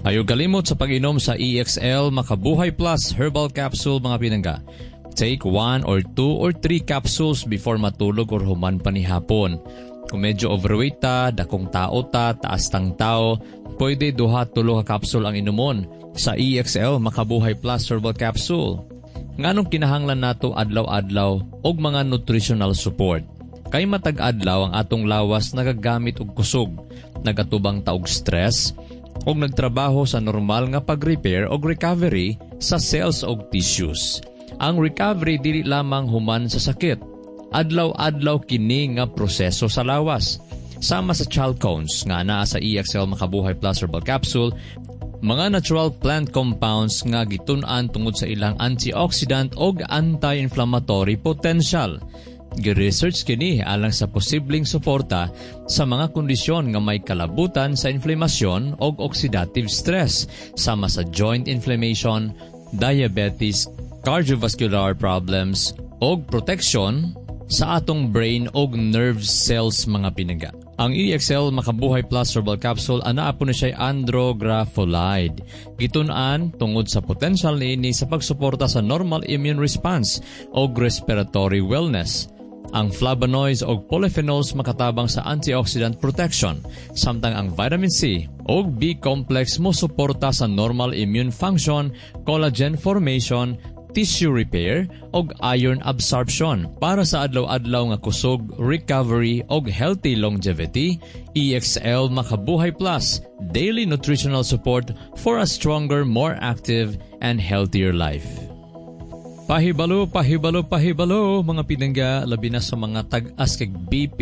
Ayaw kalimot sa pag-inom sa EXL Makabuhay Plus Herbal Capsule mga pinangga. Take 1 or 2 or 3 capsules before matulog or human pa ni hapon. Kung medyo overweight ta, dakong tao ta, taas tang tao, pwede 2-3 ka capsule ang inumon sa EXL Makabuhay Plus Herbal Capsule. Nganong kinahanglan nato adlaw-adlaw og mga nutritional support. Kay matag-adlaw ang atong lawas nagagamit og kusog, nagatubang ta og stress, og nagtrabaho sa normal nga pag-repair o recovery sa cells o tissues. Ang recovery dili lamang human sa sakit. Adlaw-adlaw kini nga proseso sa lawas. Sama sa chalcones nga naa sa EXL Makabuhay Plus Herbal Capsule, mga natural plant compounds nga gitun-an tungod sa ilang antioxidant o anti-inflammatory potential. Gi-research kini alang sa posibleng suporta sa mga kondisyon nga may kalabutan sa inflamasyon o oxidative stress, sama sa joint inflammation, diabetes, cardiovascular problems, o protection sa atong brain o nerve cells mga pinangga. Ang EXL Makabuhay Plus Herbal Capsule anaa po na siya andrografolide. Gitun-an tungod sa potential niini sa pagsuporta sa normal immune response o respiratory wellness. Ang flavonoids o polyphenols makatabang sa antioxidant protection, samtang ang vitamin C o B-complex mo suporta sa normal immune function, collagen formation, tissue repair o iron absorption. Para sa adlaw-adlaw nga kusog, recovery o healthy longevity, EXL Makabuhay Plus, daily nutritional support for a stronger, more active, and healthier life. Pahibalo, mga pinangga, labi na sa mga tag-as kag BP,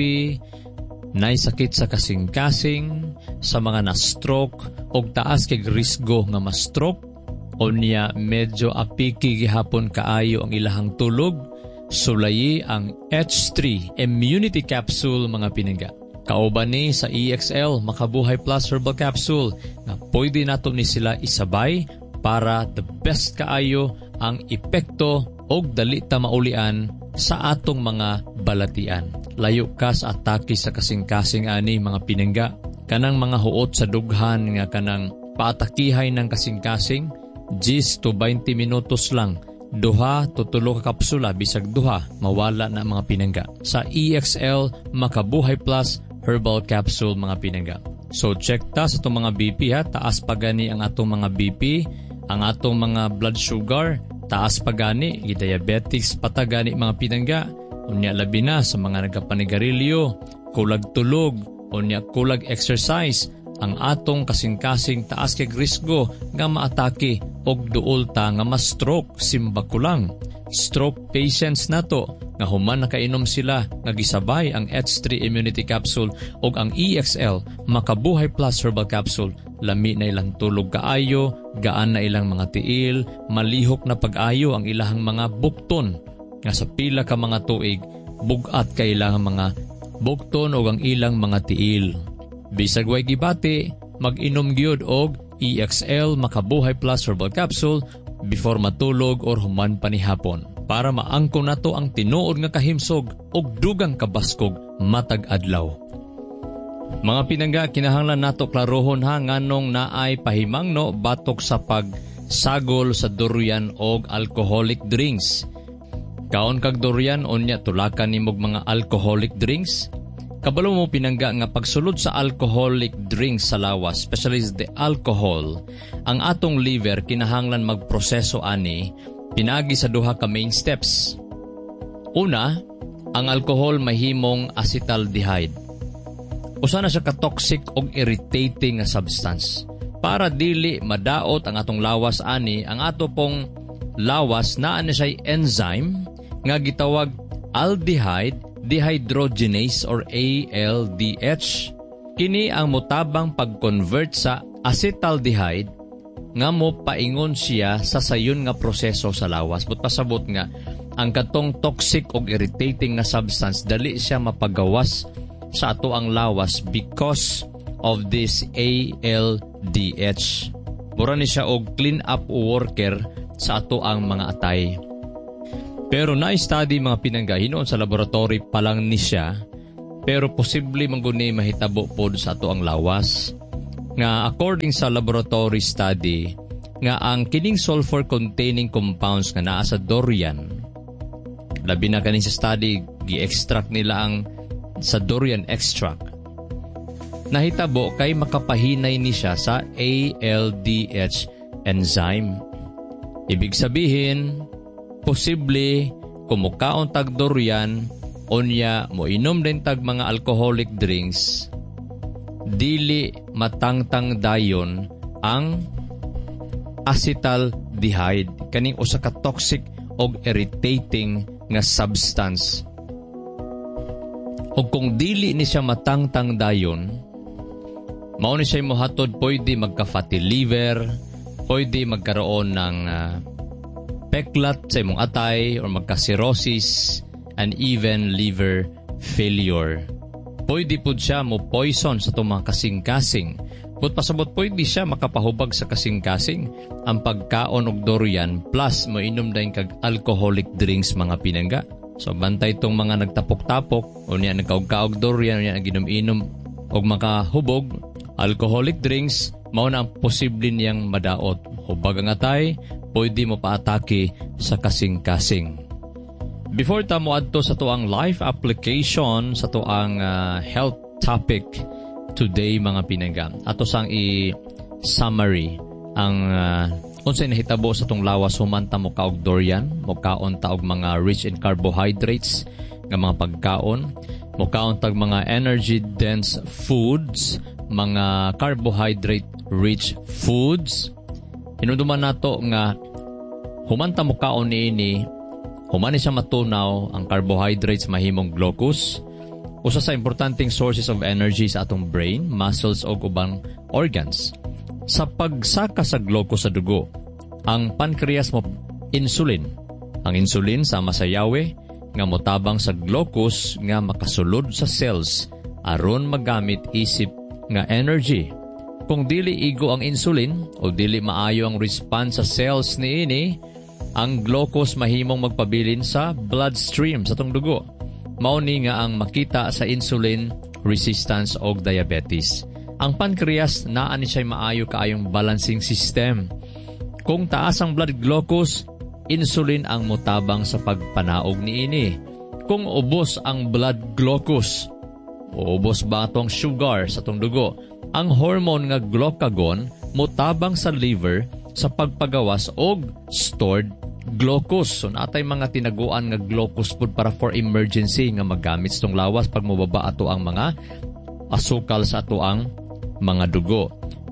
naisakit sa kasing-kasing, sa mga na-stroke, o taas kag risgo nga ma-stroke, o niya medyo apiki gihapon kaayo ang ilahang tulog, sulayi ang H3 Immunity Capsule mga pinangga. Kauban ni sa EXL Makabuhay Plus Herbal Capsule na pwede nato ni sila isabay para the best kaayo ang epekto o dali ta maulian sa atong mga balatian. Layo ka sa atake sa kasing-kasing ani mga pinangga. Kanang mga huot sa dughan nga kanang paatakihay ng kasing-kasing, 10 to 20 minutos lang. 2 to 3 ka kapsula, bisag 2, mawala na mga pinangga. Sa EXL Makabuhay Plus Herbal Capsule mga pinangga. So check ta sa itong mga BP ha. Taas pa gani ang atong mga BP, ang atong mga blood sugar, taas pa gani, diabetics patagani mga pinangga. Unya labi na sa mga nagapanigarilyo, kulag tulog, unya kulag exercise, ang atong kasing-kasing taas kay risgo nga maatake og duol ta nga ma-stroke simba kulang. Stroke patients nato nga human nakainom sila nga gisabay ang H3 Immunity Capsule og ang EXL Makabuhay Plus Herbal Capsule, lami na ilang tulog kaayo, gaan na ilang mga tiil, malihok na pag-ayo ang ilahang mga bukton nga sa pila ka mga tuig bugat ka ilang mga bukton og ang ilang mga tiil. Bisag way gibati, mag-inom gyud og EXL Makabuhay Plus Herbal Capsule before matulog or human panihapon para maangko nato ang tinuod nga kahimsog og dugang kabaskog matag adlaw. Mga pinangga, kinahanglan nato klarohon ha nganong naay pahimangno batok sa pagsagol sa durian og alcoholic drinks. Kaon kag durian unya tulakan nimog mga alcoholic drinks. Kabalo mo pinangga nga pagsulod sa alcoholic drinks sa lawas, especially the alcohol, ang atong liver kinahanglan magproseso ani pinagi sa duha ka main steps. Una, ang alcohol mahimong acetaldehyde. Usa na siya ka-toxic og irritating nga substance. Para dili madaot ang atong lawas ani, ang ato pong lawas naa na siya enzyme nga gitawag aldehyde dehydrogenase or ALDH. Kini ang motabang pag-convert sa acetaldehyde nga mo paingon siya sa sayon nga proseso sa lawas. But pasabot nga, ang katong toxic o irritating nga substance, dali siya mapagawas sa ato ang lawas because of this ALDH. Mura ni siya og clean up worker sa ato ang mga atay. Pero na-study mga pinangga, hinoon sa laboratory pa lang ni siya, pero posible mangguni mahitabo pod sa ato ang lawas. nga according sa laboratory study nga ang kining sulfur containing compounds nga naa sa durian, labi na kanin sa study gi-extract nila ang sa durian extract, nahitabo kay makapahinay ni siya sa ALDH enzyme. Ibig sabihin, posible kumukaon tag durian unya mo inom din tag mga alcoholic drinks, dili matangtang dayon ang acetaldehyde, kaning usa ka toxic og irritating nga substance. O kung dili ni siya matangtang dayon, mao ni siya mohatod pwede magka-fatty liver, pwede magkaroon ng peklat sa imong atay or magka-cirrhosis and even liver failure. Pwede po siya mo poison sa itong mga kasing-kasing. But pasabot pwede siya makapahubag sa kasing-kasing ang pagkaon og durian plus mo inom dayon kag alcoholic drinks mga pinangga. So bantay itong mga nagtapok-tapok o niya nagkaog-kaog durian o niya naginom-inom og makahubog alcoholic drinks, mao na ang posible niyang madaot. Hubag ang atay, pwede mo paatake sa kasing-kasing. Before ta mo adto sa tuang life application sa tuang health topic today mga pinangga, ato sang i-summary ang unsay nahitabo sa tong lawas humanta mo kaog durian, mo kaon ta og mga rich in carbohydrates nga mga pagkaon, mo kaon tag mga energy dense foods, mga carbohydrate rich foods. Hinumduman nato nga humanta mo kaon niini, humani siya matunaw ang carbohydrates mahimong glucose, usa sa importanteng sources of energy sa atong brain, muscles o ubang organs. Sa pagsaka sa glucose sa dugo, ang pancreas mo insulin. Ang insulin sama sa yawe nga motabang sa glucose nga makasulod sa cells aron magamit isip nga energy. Kung dili igo ang insulin o dili maayo ang response sa cells niini, ang glucose mahimong magpabilin sa bloodstream sa tong dugo. Mao ni nga ang makita sa insulin resistance o diabetes. Ang pancreas naa ni siya maayo kaayong balancing system. Kung taas ang blood glucose, insulin ang motabang sa pagpanaog niini. Kung ubos ang blood glucose, o ubos ba itong sugar sa itong dugo, ang hormone nga glucagon motabang sa liver sa pagpagawas og stored glucose. So natay mga tinaguan nga glucose food para for emergency nga magamit itong lawas pag mababa ato ang mga asukal sa ato ang mga dugo.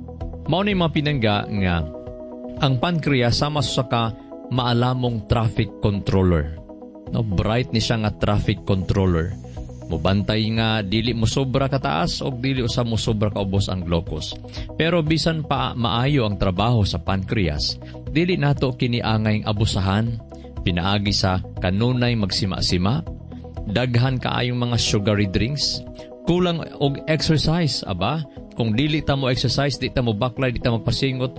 Mao ni mga pinangga nga ang pancreas sama sa ka maalamong traffic controller. No, bright ni siya nga traffic controller. Mubantay nga dili mo sobra kataas o dili usa mo sobra kaubos ang glucose. Pero bisan pa maayo ang trabaho sa pancreas, dili nato kiniangay abusahan, pinaagi sa kanunay magsima-sima, daghan kaayong mga sugary drinks, kulang og exercise, aba. Kung dili ta mo exercise, di ta mo baklay, di ta magpasingot,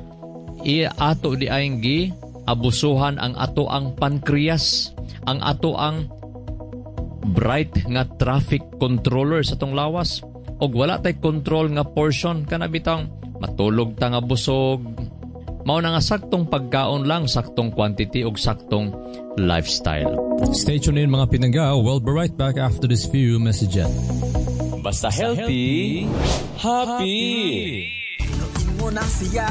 ato di ayong gi abusuhan ang ato ang pancreas, ang ato ang bright nga traffic controller sa tong lawas. Og wala tay control nga portion kana bitang matulog ta nga busog. Mao na nga saktong pagkaon lang, saktong quantity og saktong lifestyle. Stay tuned in mga pinangga. We'll be right back after this few messages. Basta healthy, happy. Inuin mo na siya,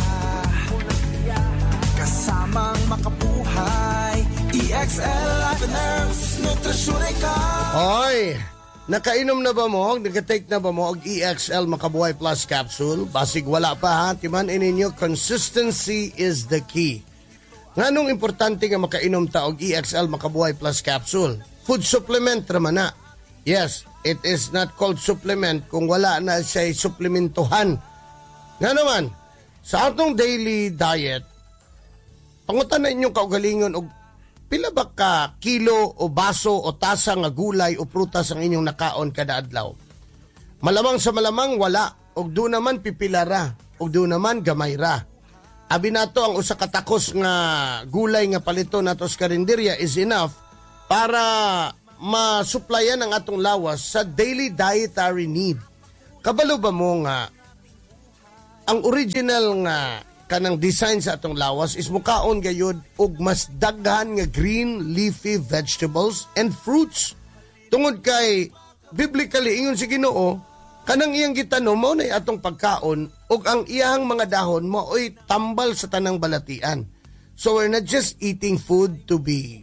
kasamang makabuhay. EXL Life and Herbs Nutrition ka. Oy, nakainom na ba mo? Nagka-take na ba mo og EXL Makabuhay Plus Capsule? Basig wala pa ha, timan ininyo, consistency is the key. Nganong importante nga makainom ta og EXL Makabuhay Plus Capsule? Food supplement raman na. Yes, it is not called supplement kung wala na siya supplementuhan. Nga naman, sa atong daily diet, pangutan na inyong kaugalingon og pila ba ka kilo o baso o tasa nga gulay o prutas ang inyong nakaon kada adlaw? Malamang sa malamang wala, og do naman pipilara, og do naman gamay ra. Abi nato ang usa ka takos nga gulay nga palito nato sa karinderya is enough para masupplyan ang atong lawas sa daily dietary need. Kabalo ba mo nga ang original nga kanang design sa atong lawas is mukaon gayud og mas daghan nga green leafy vegetables and fruits. Tungod kay biblically ingon si Ginoo, kanang iyang gitanom mao nay atong pagkaon ug ang iyang mga dahon mao'y tambal sa tanang balatian. So we're not just eating food to be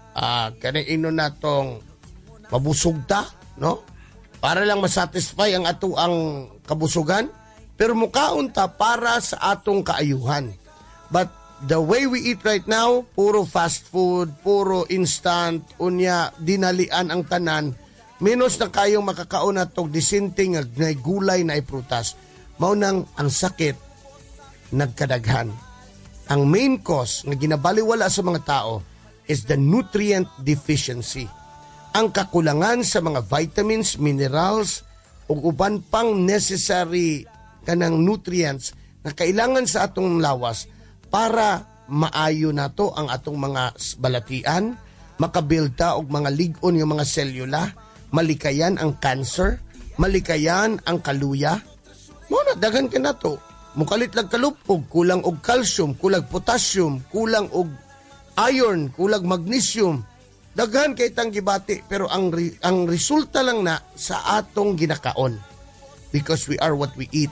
kanang natong mabusog ta, no? Para lang masatisfy ang ato ang kabusugan. Pero mukaon ta para sa atong kaayuhan. But the way we eat right now, puro fast food, puro instant, unya, dinalian ang tanan, minus na kayong makakaon na itong disinting na gulay na iprutas. Maunang ang sakit, nagkadaghan. Ang main cause na ginabaliwala sa mga tao is the nutrient deficiency. Ang kakulangan sa mga vitamins, minerals, ug uban pang necessary kanang nutrients na kailangan sa atong lawas para maayo nato ang atong mga balatian, makabilta og mga lig-on yung mga selula, malikayan ang cancer, malikayan ang kaluya. Mo na daghan ka nato. Mukalit lang kalupog, kulang og calcium, kulang potassium, kulang og iron, kulang magnesium. Daghan kay tang gibati pero ang resulta lang na sa atong ginakaon. Because we are what we eat.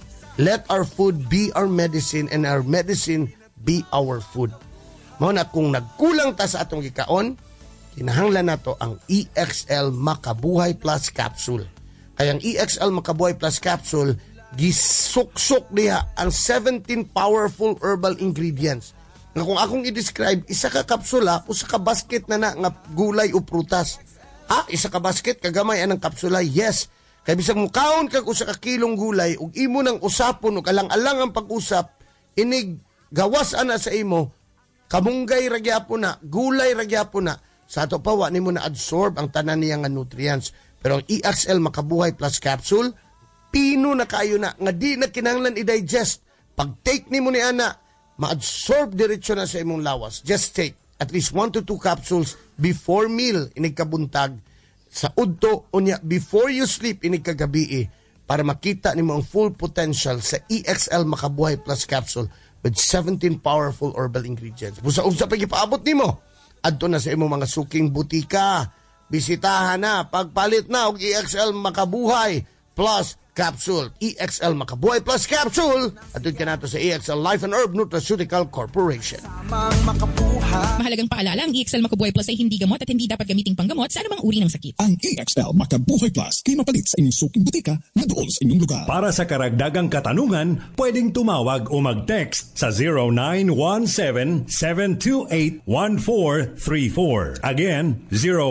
Let our food be our medicine and our medicine be our food. Mao na kung nagkulang ta sa atong gikaon, kinahanglan nato ang EXL Makabuhay Plus Capsule. Kaya ang EXL Makabuhay Plus Capsule, gisuksok diha ang 17 powerful herbal ingredients. Nga kung akong i-describe, isa ka kapsula, usa ka basket na nga gulay o prutas. Isa ka basket, kagamay anang kapsula, yes. Kaya bisag mukaon kag usa ka kilong gulay ug imo nang usapon ug alang-alang ang pag-usap, inig gawas ana sa imo, kamunggay ra gyapon na, gulay ra gyapon na. Sa ato pa wa nimo na absorb ang tanan niya nga nutrients. Pero ang EXL Makabuhay Plus Capsule, pino na kayo na nga di na kinahanglan i-digest. Pag take nimo ni ana, ma-absorb diretso na sa imong lawas. Just take at least 1 to 2 capsules before meal inig kabuntag. Sa udto unya before you sleep inig kagabi para makita nimo ang full potential sa EXL Makabuhay Plus Capsule with 17 powerful herbal ingredients. Busa-usa pag ipaabot nimo adto na sa imong mga suking butika, bisitahan na, pagpalit na og EXL Makabuhay Plus Capsule. EXL Makabuhay Plus Capsule adto ka nato sa EXL Life and Herb Nutraceutical Corporation. Mahalagang paalala, ang EXL Makabuhay Plus ay hindi gamot at hindi dapat gamiting panggamot sa anumang uri ng sakit. Ang EXL Makabuhay Plus kay mapalit sa inyong suking butika na doon sa inyong lugar. Para sa karagdagang katanungan, pwedeng tumawag o mag-text sa 0917-728-1434. Again,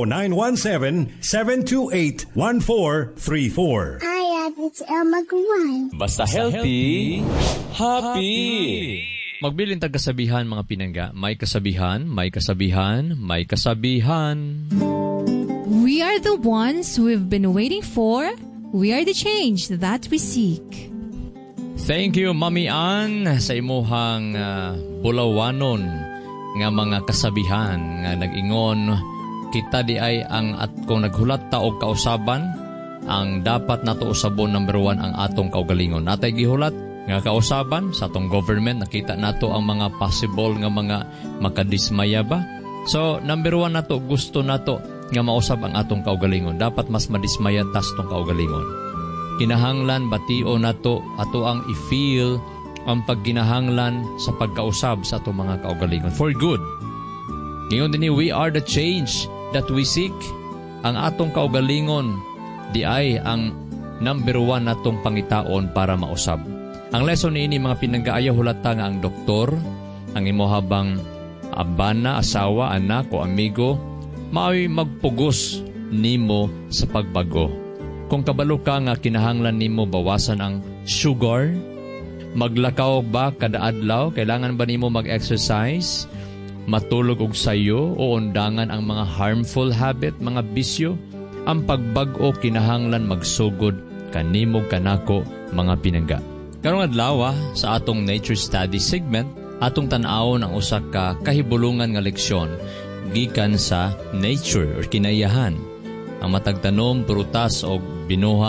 0917-728-1434. It's Elma Guay. Basta healthy, happy. Magbilin tag kasabihan mga pinangga. May kasabihan, may kasabihan, may kasabihan. We are the ones we've been waiting for. We are the change that we seek. Thank you, Mami Ann, sa imuhang bulawanon nga mga kasabihan nga nag-ingon kita di ay ang at kung naghulat ta og kausaban ang dapat nato usabon number 1 ang atong kaugalingon. Natay gihulat nga kausaban sa atong government, nakita nato ang mga possible nga mga makadismaya ba. So number 1 nato, gusto nato nga mausab ang atong kaugalingon. Dapat mas madismaya tas tong kaugalingon. Kinahanglan batio nato ato ang i-feel ang pagginahanglan sa pagkausab sa atong mga kaugalingon for good. Ngayon din we are the change that we seek. Ang atong kaugalingon di ay ang number 1 natong pangitaon para mausab. Ang lesson ni ini mga pinagaayaw hulata nga ang doktor, ang imo habang abana, asawa, anak o amigo, mao'y magpugos nimo sa pagbago. Kung kabalo ka nga kinahanglan nimo bawasan ang sugar, maglakaw ba kada adlaw, kailangan ba nimo mag-exercise, matulog og sayo o undangan ang mga harmful habit, mga bisyo, ang pagbag-o kinahanglan magsugod kanimo kanako mga pinangga. Karong adlaw sa atong nature study segment, atong tan-awon ang usa ka kahibulungan nga leksyon gikan sa nature or kinayahan. Ang matagtanom, prutas o binuhat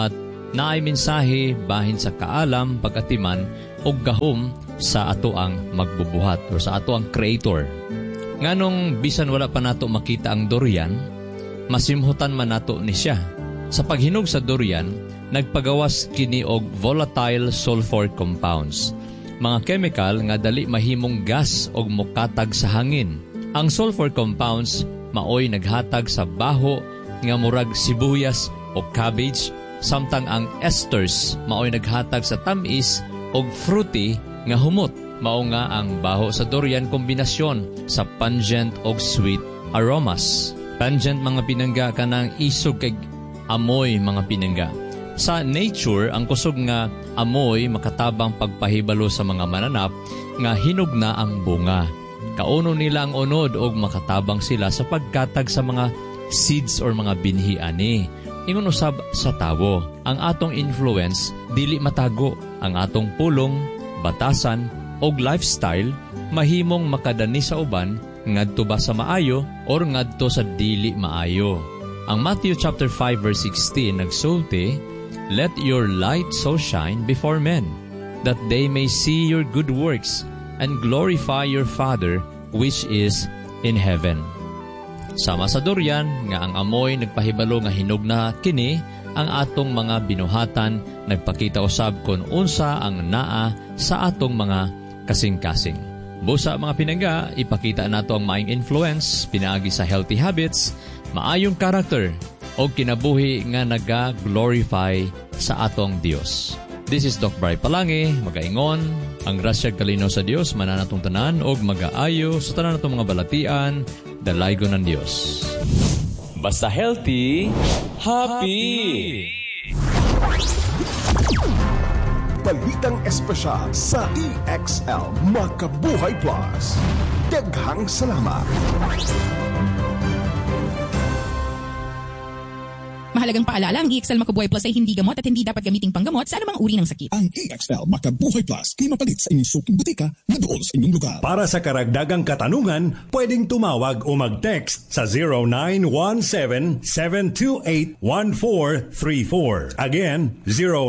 naay mensahe bahin sa kaalam, pagatiman o gahom sa ato ang magbubuhat o sa ato ang creator. Nganong bisan wala pa nato makita ang durian, masimhutan man nato ni siya. Sa paghinog sa durian, nagpagawas kini og volatile sulfur compounds, mga chemical nga dali mahimong gas og mokatag sa hangin. Ang sulfur compounds maoy naghatag sa baho nga murag sibuyas o cabbage, samtang ang esters maoy naghatag sa tamis og fruity nga humot. Mao nga ang baho sa durian kombinasyon sa pungent og sweet aromas. Pungent mga pinangga kanang isog kay amoy mga pinangga. Sa nature, ang kusog nga amoy makatabang pagpahibalo sa mga mananap nga hinog na ang bunga. Kauno nila ang unod og makatabang sila sa pagkatag sa mga seeds or mga binhi ani. Ingon usab sa tawo, ang atong influence dili matago. Ang atong pulong, batasan og lifestyle mahimong makadani sa uban ngadto ba sa maayo or ngadto sa dili maayo. Ang Matthew chapter 5 verse 16 nagsulti, "Let your light so shine before men, that they may see your good works and glorify your Father which is in heaven." Sama sa durian nga ang amoy nagpahibalo nga hinog na kini, ang atong mga binuhatan nagpakita usab kon unsa ang naa sa atong mga kasing-kasing. Busa mga pinangga, ipakita nato ang maayong influence pinaagi sa healthy habits, maayong character o kinabuhi nga naga-glorify sa atong Dios. This is Doc Bry Palangi, magaingon, ang grasya kalino sa Dios mananatong tanan og magaayo sa tanan natong mga balatian, dalaygon ng Dios. Basta healthy, happy! Balitang espesyal sa EXL Makabuhay Plus. Daghang salamat. Mahalagang paalala, ang EXL Makabuhay Plus ay hindi gamot at hindi dapat gamiting panggamot sa anumang uri ng sakit. Ang EXL Makabuhay Plus ay mapalit sa inyong suking butika na doon sa inyong lugar. Para sa karagdagang katanungan, pwedeng tumawag o mag-text sa 0917-728-1434. Again,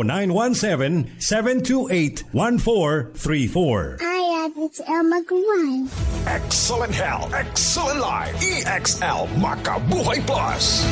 0917-728-1434. It's Elma Gawai. Excellent health, excellent life. EXL Makabuhay Plus.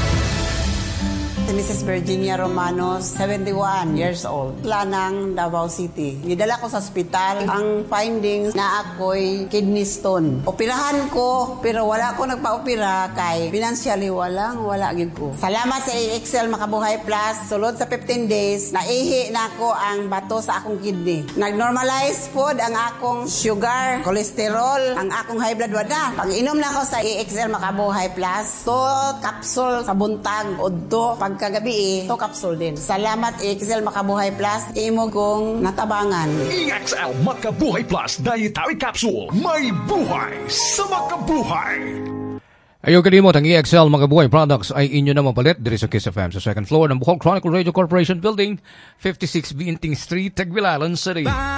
Si Mrs. Virginia Romanos, 71 years old, Lanang, Davao City. Nidala ko sa ospital. Ang findings na ako'y kidney stone. Operahan ko, pero wala ko nagpa-opera kay financially wala gid ko. Salamat sa EXL Makabuhay Plus. Sulod sa 15 days, naihi na ako ang bato sa akong kidney. Nag-normalize food ang akong sugar, cholesterol, ang akong high blood wala. Pag-inom na ako sa EXL Makabuhay Plus, capsule sa buntag, udto, pagkagabi to capsule din. Salamat EXL Makabuhay Plus, imo kong natabangan. EXL Makabuhay Plus Dietary Capsule. May buhay sa makabuhay. Ayaw kalimot, ang EXL Makabuhay products ay inyo na mapalit diri sa Kiss FM sa second floor ng Bohol Chronicle Radio Corporation Building, 56 Binting Street, Tagbilaran City.